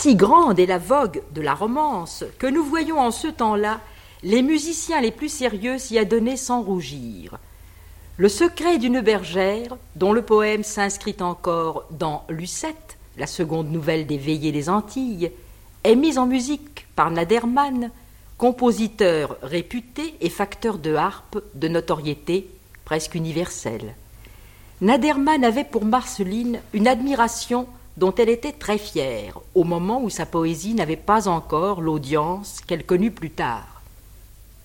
Si grande est la vogue de la romance que nous voyons en ce temps-là les musiciens les plus sérieux s'y adonner sans rougir. Le secret d'une bergère, dont le poème s'inscrit encore dans Lucette, la seconde nouvelle des Veillées des Antilles, est mis en musique par Naderman, compositeur réputé et facteur de harpe de notoriété presque universelle. Naderman avait pour Marceline une admiration dont elle était très fière, au moment où sa poésie n'avait pas encore l'audience qu'elle connut plus tard.